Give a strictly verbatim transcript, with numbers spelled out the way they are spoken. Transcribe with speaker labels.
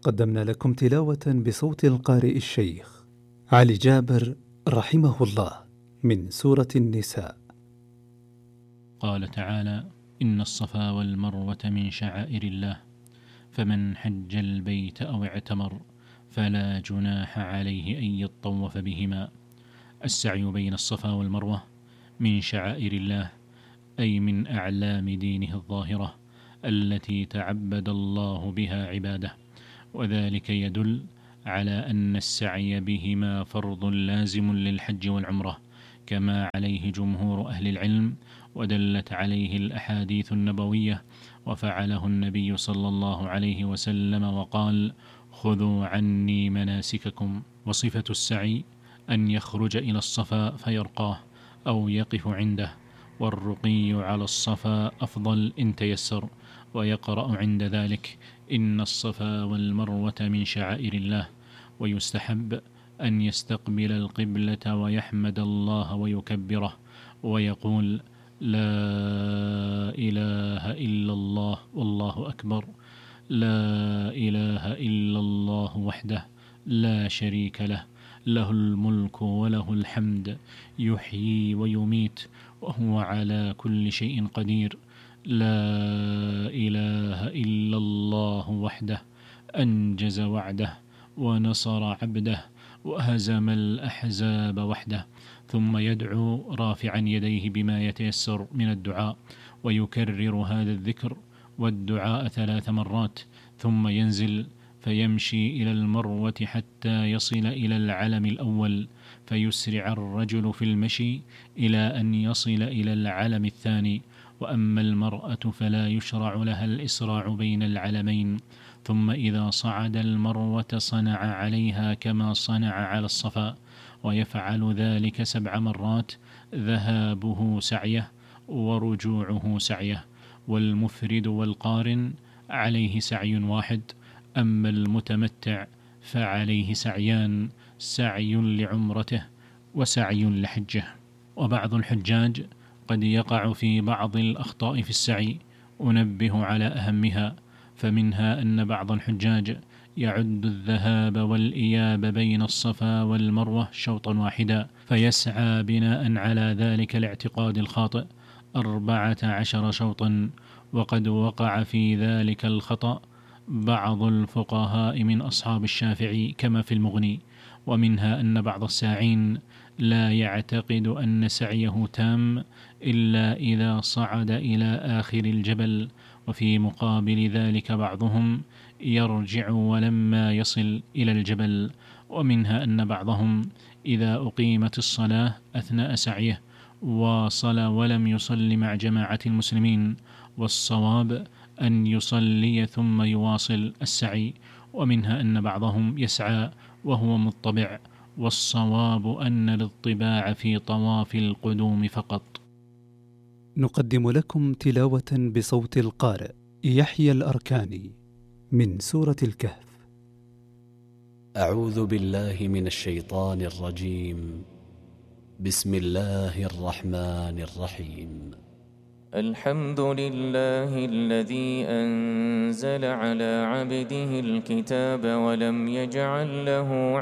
Speaker 1: قدمنا لكم تلاوة بصوت القارئ الشيخ علي جابر رحمه الله من سورة النساء.
Speaker 2: قال تعالى: إن الصفا والمروة من شعائر الله، فمن حج البيت أو اعتمر فلا جناح عليه أن يطوف بهما. السعي بين الصفا والمروة من شعائر الله، أي من أعلام دينه الظاهرة التي تعبد الله بها عباده، وذلك يدل على أن السعي بهما فرض لازم للحج والعمرة كما عليه جمهور أهل العلم، ودلت عليه الأحاديث النبوية، وفعله النبي صلى الله عليه وسلم وقال: خذوا عني مناسككم. وصفة السعي أن يخرج إلى الصفا فيرقاه أو يقف عنده، والرقي على الصفا أفضل إن تيسر، ويقرأ عند ذلك: إن الصفا والمروة من شعائر الله. ويستحب أن يستقبل القبلة ويحمد الله ويكبره ويقول: لا إله إلا الله والله أكبر، لا إله إلا الله وحده لا شريك له، له الملك وله الحمد، يحيي ويميت وهو على كل شيء قدير، لا إله إلا الله وحده أنجز وعده ونصر عبده وهزم الأحزاب وحده. ثم يدعو رافعا يديه بما يتيسر من الدعاء، ويكرر هذا الذكر والدعاء ثلاث مرات، ثم ينزل فيمشي إلى المروة حتى يصل إلى العلم الأول، فيسرع الرجل في المشي إلى أن يصل إلى العلم الثاني، وأما المرأة فلا يشرع لها الإسراع بين العلمين. ثم إذا صعد المروة صنع عليها كما صنع على الصفا، ويفعل ذلك سبع مرات، ذهابه سعيه ورجوعه سعيه. والمفرد والقارن عليه سعي واحد، أما المتمتع فعليه سعيان، سعي لعمرته وسعي لحجه. وبعض الحجاج قد يقع في بعض الأخطاء في السعي، أنبه على أهمها، فمنها أن بعض الحجاج يعد الذهاب والإياب بين الصفا والمروة شوطا واحدا، فيسعى بناء على ذلك الاعتقاد الخاطئ أربعة عشر شوطا، وقد وقع في ذلك الخطأ بعض الفقهاء من أصحاب الشافعي كما في المغني. ومنها أن بعض الساعين لا يعتقد أن سعيه تام إلا إذا صعد إلى آخر الجبل، وفي مقابل ذلك بعضهم يرجع ولما يصل إلى الجبل. ومنها أن بعضهم إذا أقيمت الصلاة أثناء سعيه واصل ولم يصل مع جماعة المسلمين، والصواب أن يصلي ثم يواصل السعي. ومنها أن بعضهم يسعى وهو مطبع، والصواب أن الاطباع في طواف القدوم فقط.
Speaker 1: نقدم لكم تلاوة بصوت القارئ يحيى الأركاني من سورة الكهف.
Speaker 3: أعوذ بالله من الشيطان الرجيم. بسم الله الرحمن الرحيم.
Speaker 4: الحمد لله الذي أنزل على عبده الكتاب ولم يجعل له